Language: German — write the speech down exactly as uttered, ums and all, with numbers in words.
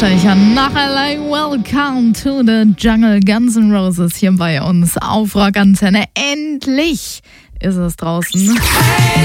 Anstreichern. Nachher Welcome to the Jungle, Guns N' Roses hier bei uns auf Rock Antenne. Endlich ist es draußen.